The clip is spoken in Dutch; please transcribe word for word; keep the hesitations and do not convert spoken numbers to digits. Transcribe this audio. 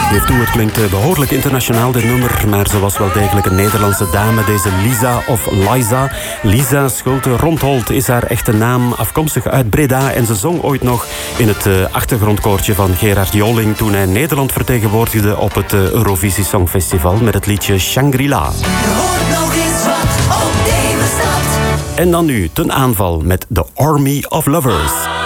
Geef toe, het klinkt behoorlijk internationaal dit nummer, maar ze was wel degelijk een Nederlandse dame, deze Lisa of Liza. Lisa Schulte-Rondholt is haar echte naam, afkomstig uit Breda, en ze zong ooit nog in het uh, achtergrondkoortje van Gerard Joling toen hij Nederland vertegenwoordigde op het uh, Eurovisie Songfestival met het liedje Shangri-La. Je hoort nog eens wat op deze stad. En dan nu ten aanval met The Army of Lovers.